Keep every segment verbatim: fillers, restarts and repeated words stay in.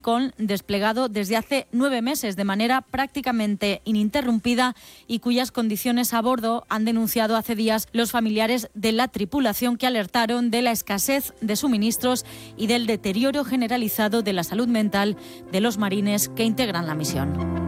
con desplegado desde hace nueve meses de manera prácticamente ininterrumpida y cuyas condiciones a bordo han denunciado hace días los familiares de la tripulación, que alertaron de la escasez de suministros y del deterioro generalizado de la salud mental de los marines que integran la misión.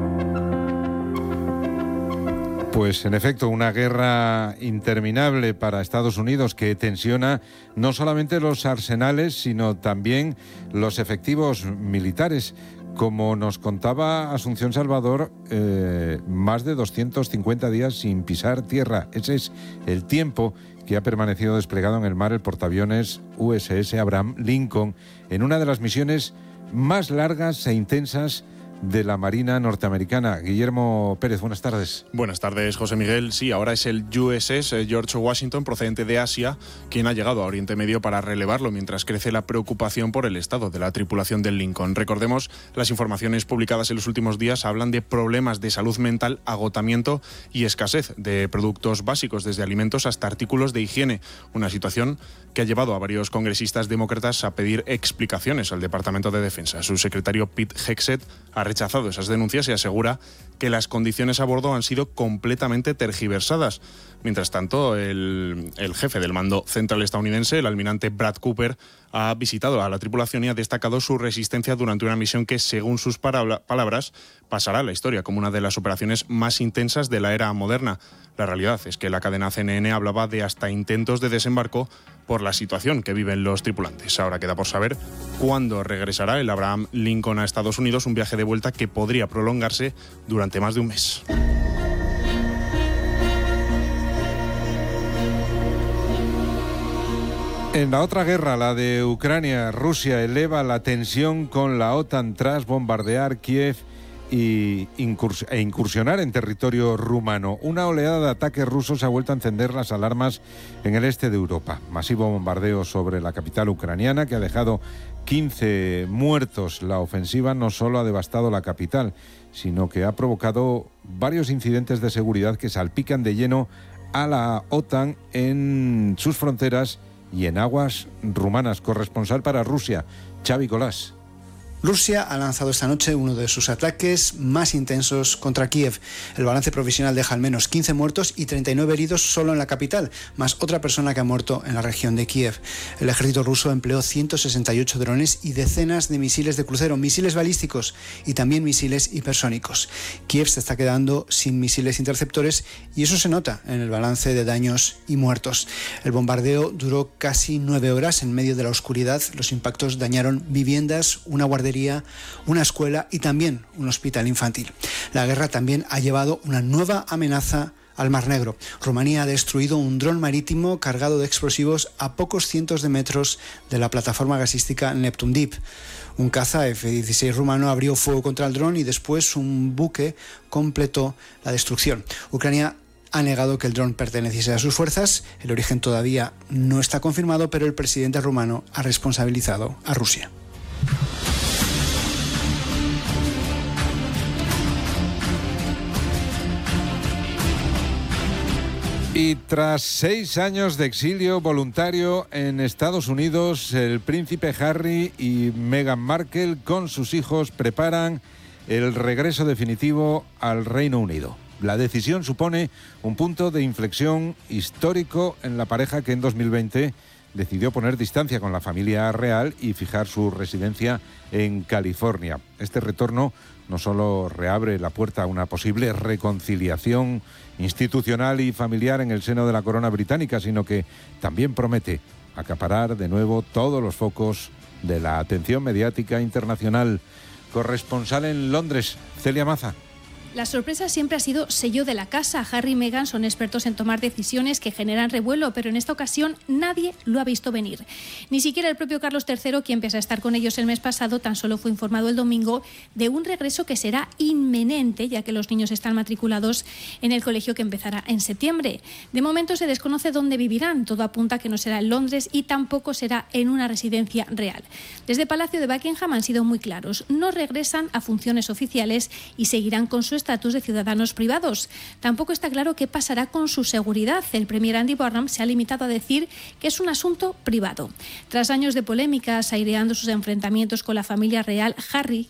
Pues en efecto, una guerra interminable para Estados Unidos que tensiona no solamente los arsenales, sino también los efectivos militares. Como nos contaba Asunción Salvador, eh, más de doscientos cincuenta días sin pisar tierra. Ese es el tiempo que ha permanecido desplegado en el mar el portaaviones U S S Abraham Lincoln en una de las misiones más largas e intensas de la Marina norteamericana. Guillermo Pérez, buenas tardes. Buenas tardes, José Miguel. Sí, ahora es el U S S George Washington, procedente de Asia, quien ha llegado a Oriente Medio para relevarlo mientras crece la preocupación por el estado de la tripulación del Lincoln. Recordemos, las informaciones publicadas en los últimos días hablan de problemas de salud mental, agotamiento y escasez de productos básicos, desde alimentos hasta artículos de higiene. Una situación que ha llevado a varios congresistas demócratas a pedir explicaciones al Departamento de Defensa. Su secretario Pete Hegseth ha rechazado esas denuncias y asegura que las condiciones a bordo han sido completamente tergiversadas. Mientras tanto, el, el jefe del mando central estadounidense, el almirante Brad Cooper, ha visitado a la tripulación y ha destacado su resistencia durante una misión que, según sus palabras, pasará a la historia como una de las operaciones más intensas de la era moderna. La realidad es que la cadena C N N hablaba de hasta intentos de desembarco por la situación que viven los tripulantes. Ahora queda por saber cuándo regresará el Abraham Lincoln a Estados Unidos, un viaje de vuelta que podría prolongarse durante más de un mes. En la otra guerra, la de Ucrania, Rusia eleva la tensión con la OTAN tras bombardear Kiev y incurs- e incursionar en territorio rumano. Una oleada de ataques rusos ha vuelto a encender las alarmas en el este de Europa. Masivo bombardeo sobre la capital ucraniana que ha dejado quince muertos. La ofensiva no solo ha devastado la capital, sino que ha provocado varios incidentes de seguridad que salpican de lleno a la OTAN en sus fronteras y en aguas rumanas. Corresponsal para Rusia, Xavi Colás. Rusia ha lanzado esta noche uno de sus ataques más intensos contra Kiev. El balance provisional deja al menos quince muertos y treinta y nueve heridos solo en la capital, más otra persona que ha muerto en la región de Kiev. El ejército ruso empleó ciento sesenta y ocho drones y decenas de misiles de crucero, misiles balísticos y también misiles hipersónicos. Kiev se está quedando sin misiles interceptores y eso se nota en el balance de daños y muertos. El bombardeo duró casi nueve horas en medio de la oscuridad. Los impactos dañaron viviendas, una guardería, una escuela y también un hospital infantil. La guerra también ha llevado una nueva amenaza al Mar Negro. Rumanía ha destruido un dron marítimo cargado de explosivos a pocos cientos de metros de la plataforma gasística Neptun Deep. Un caza F dieciséis rumano abrió fuego contra el dron y después un buque completó la destrucción. Ucrania ha negado que el dron perteneciese a sus fuerzas. El origen todavía no está confirmado, pero el presidente rumano ha responsabilizado a Rusia. Y tras seis años de exilio voluntario en Estados Unidos, el príncipe Harry y Meghan Markle con sus hijos preparan el regreso definitivo al Reino Unido. La decisión supone un punto de inflexión histórico en la pareja que en dos mil veinte decidió poner distancia con la familia real y fijar su residencia en California. Este retorno no solo reabre la puerta a una posible reconciliación institucional y familiar en el seno de la corona británica, sino que también promete acaparar de nuevo todos los focos de la atención mediática internacional. Corresponsal en Londres, Celia Maza. La sorpresa siempre ha sido sello de la casa. Harry y Meghan son expertos en tomar decisiones que generan revuelo, pero en esta ocasión nadie lo ha visto venir. Ni siquiera el propio Carlos tercero, quien pese a estar con ellos el mes pasado, tan solo fue informado el domingo de un regreso que será inminente, ya que los niños están matriculados en el colegio que empezará en septiembre. De momento se desconoce dónde vivirán. Todo apunta a que no será en Londres y tampoco será en una residencia real. Desde Palacio de Buckingham han sido muy claros. No regresan a funciones oficiales y seguirán con su estatus de ciudadanos privados. Tampoco está claro qué pasará con su seguridad. El premier Andy Burnham se ha limitado a decir que es un asunto privado. Tras años de polémicas, aireando sus enfrentamientos con la familia real, Harry